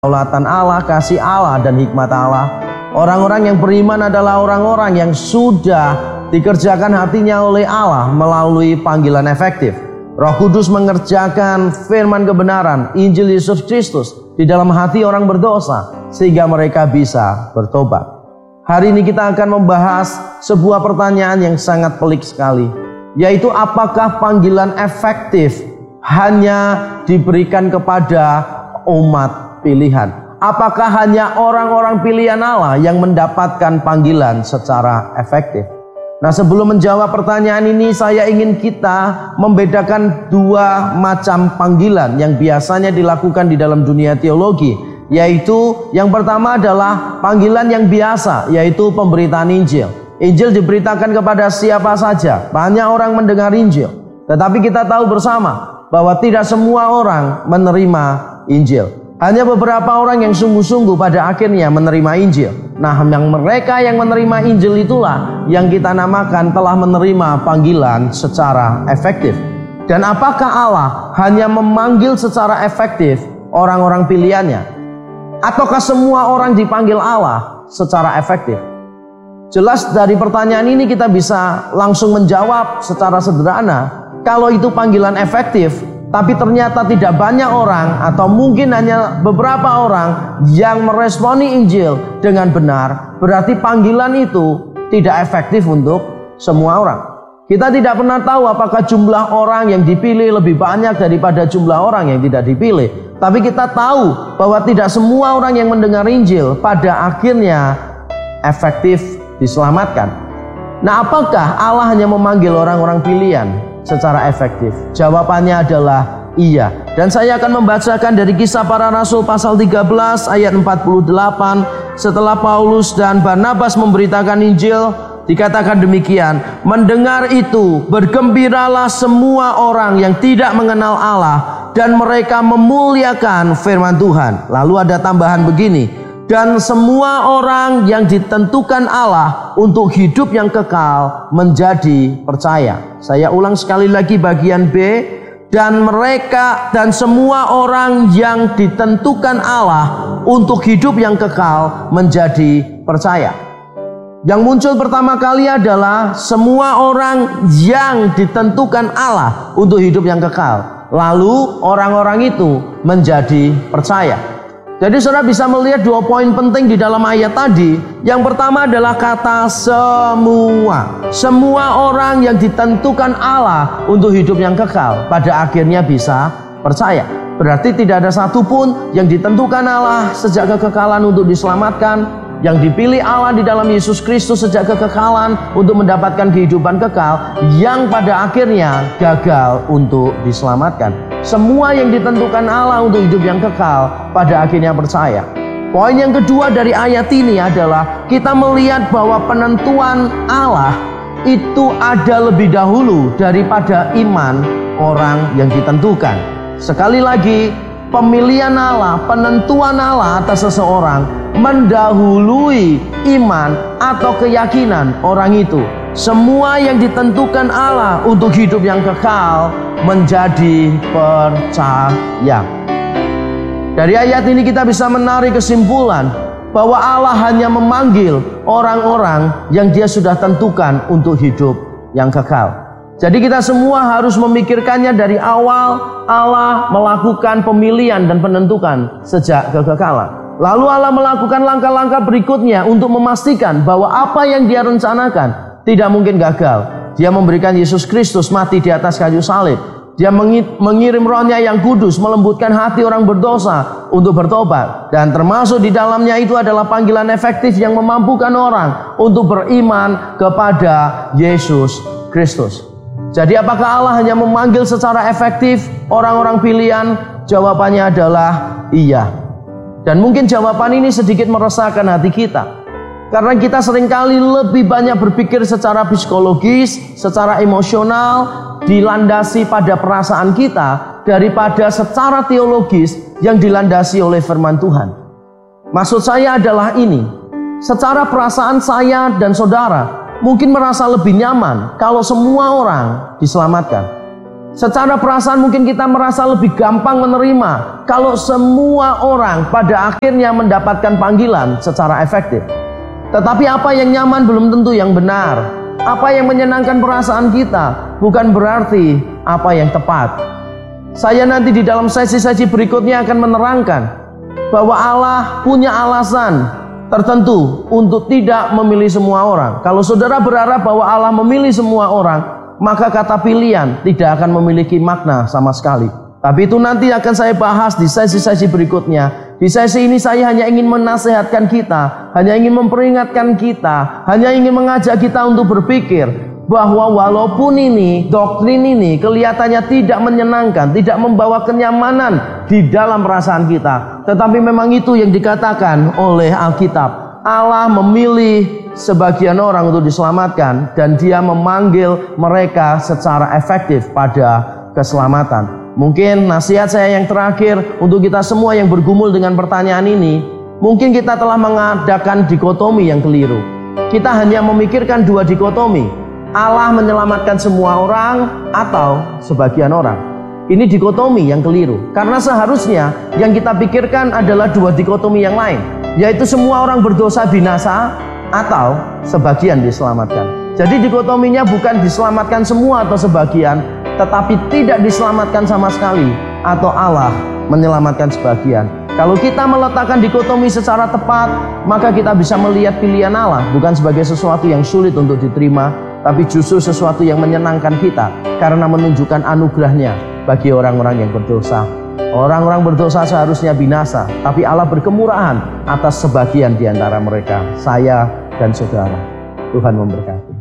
kedaulatan Allah, kasih Allah, dan hikmat Allah. Orang-orang yang beriman adalah orang-orang yang sudah dikerjakan hatinya oleh Allah melalui panggilan efektif. Roh Kudus mengerjakan firman kebenaran, Injil Yesus Kristus di dalam hati orang berdosa sehingga mereka bisa bertobat. Hari ini kita akan membahas sebuah pertanyaan yang sangat pelik sekali, yaitu apakah panggilan efektif hanya diberikan kepada umat pilihan? Apakah hanya orang-orang pilihan Allah yang mendapatkan panggilan secara efektif? Nah, sebelum menjawab pertanyaan ini, saya ingin kita membedakan dua macam panggilan yang biasanya dilakukan di dalam dunia teologi, yaitu yang pertama adalah panggilan yang biasa, yaitu pemberitaan Injil. Injil diberitakan kepada siapa saja, banyak orang mendengar Injil, tetapi kita tahu bersama bahwa tidak semua orang menerima Injil. Hanya beberapa orang yang sungguh-sungguh pada akhirnya menerima Injil. Nah, mereka yang menerima Injil itulah yang kita namakan telah menerima panggilan secara efektif. Dan apakah Allah hanya memanggil secara efektif orang-orang pilihannya? Ataukah semua orang dipanggil Allah secara efektif? Jelas dari pertanyaan ini kita bisa langsung menjawab secara sederhana. Kalau itu panggilan efektif, tapi ternyata tidak banyak orang atau mungkin hanya beberapa orang yang meresponi Injil dengan benar, berarti panggilan itu tidak efektif untuk semua orang. Kita tidak pernah tahu apakah jumlah orang yang dipilih lebih banyak daripada jumlah orang yang tidak dipilih. Tapi kita tahu bahwa tidak semua orang yang mendengar Injil pada akhirnya efektif diselamatkan. Nah, apakah Allah hanya memanggil orang-orang pilihan secara efektif? Jawabannya adalah iya. Dan saya akan membacakan dari Kisah Para Rasul pasal 13 ayat 48. Setelah Paulus dan Barnabas memberitakan Injil, dikatakan demikian, mendengar itu bergembiralah semua orang yang tidak mengenal Allah dan mereka memuliakan firman Tuhan. Lalu ada tambahan begini, dan semua orang yang ditentukan Allah untuk hidup yang kekal menjadi percaya. Saya ulang sekali lagi bagian B. Dan mereka dan semua orang yang ditentukan Allah untuk hidup yang kekal menjadi percaya. Yang muncul pertama kali adalah semua orang yang ditentukan Allah untuk hidup yang kekal. Lalu orang-orang itu menjadi percaya. Jadi saudara bisa melihat dua poin penting di dalam ayat tadi. Yang pertama adalah kata semua. Semua orang yang ditentukan Allah untuk hidup yang kekal pada akhirnya bisa percaya. Berarti tidak ada satupun yang ditentukan Allah sejak kekekalan untuk diselamatkan, yang dipilih Allah di dalam Yesus Kristus sejak kekekalan untuk mendapatkan kehidupan kekal, yang pada akhirnya gagal untuk diselamatkan. Semua yang ditentukan Allah untuk hidup yang kekal pada akhirnya percaya. Poin yang kedua dari ayat ini adalah kita melihat bahwa penentuan Allah itu ada lebih dahulu daripada iman orang yang ditentukan. Sekali lagi, pemilihan Allah, penentuan Allah atas seseorang mendahului iman atau keyakinan orang itu. Semua yang ditentukan Allah untuk hidup yang kekal menjadi percaya. Dari ayat ini kita bisa menarik kesimpulan bahwa Allah hanya memanggil orang-orang yang Dia sudah tentukan untuk hidup yang kekal. Jadi kita semua harus memikirkannya dari awal Allah melakukan pemilihan dan penentukan sejak kekekalan. Lalu Allah melakukan langkah-langkah berikutnya untuk memastikan bahwa apa yang Dia rencanakan tidak mungkin gagal. Dia memberikan Yesus Kristus mati di atas kayu salib. Dia mengirim Roh-Nya yang kudus melembutkan hati orang berdosa untuk bertobat. Dan termasuk di dalamnya itu adalah panggilan efektif yang memampukan orang untuk beriman kepada Yesus Kristus. Jadi apakah Allah hanya memanggil secara efektif orang-orang pilihan? Jawabannya adalah iya. Dan mungkin jawaban ini sedikit meresahkan hati kita. Karena kita seringkali lebih banyak berpikir secara psikologis, secara emosional, dilandasi pada perasaan kita daripada secara teologis yang dilandasi oleh firman Tuhan. Maksud saya adalah ini, secara perasaan saya dan saudara mungkin merasa lebih nyaman kalau semua orang diselamatkan. Secara perasaan mungkin kita merasa lebih gampang menerima kalau semua orang pada akhirnya mendapatkan panggilan secara efektif. Tetapi apa yang nyaman belum tentu yang benar. Apa yang menyenangkan perasaan kita bukan berarti apa yang tepat. Saya nanti di dalam sesi-sesi berikutnya akan menerangkan bahwa Allah punya alasan tertentu untuk tidak memilih semua orang. Kalau saudara berharap bahwa Allah memilih semua orang, maka kata pilihan tidak akan memiliki makna sama sekali. Tapi itu nanti akan saya bahas di sesi-sesi berikutnya. Di sesi ini saya hanya ingin menasihatkan kita, hanya ingin memperingatkan kita, hanya ingin mengajak kita untuk berpikir bahwa walaupun ini, doktrin ini kelihatannya tidak menyenangkan, tidak membawa kenyamanan di dalam perasaan kita, tetapi memang itu yang dikatakan oleh Alkitab. Allah memilih sebagian orang untuk diselamatkan dan Dia memanggil mereka secara efektif pada keselamatan. Mungkin nasihat saya yang terakhir untuk kita semua yang bergumul dengan pertanyaan ini, mungkin kita telah mengadakan dikotomi yang keliru. Kita hanya memikirkan dua dikotomi, Allah menyelamatkan semua orang atau sebagian orang. Ini dikotomi yang keliru, karena seharusnya yang kita pikirkan adalah dua dikotomi yang lain, yaitu semua orang berdosa binasa atau sebagian diselamatkan. Jadi dikotominya bukan diselamatkan semua atau sebagian, tetapi tidak diselamatkan sama sekali atau Allah menyelamatkan sebagian. Kalau kita meletakkan dikotomi secara tepat, maka kita bisa melihat pilihan Allah bukan sebagai sesuatu yang sulit untuk diterima, tapi justru sesuatu yang menyenangkan kita karena menunjukkan anugerahnya bagi orang-orang yang berdosa. Orang-orang berdosa seharusnya binasa, tapi Allah berkemurahan atas sebagian di antara mereka, saya dan saudara. Tuhan memberkati.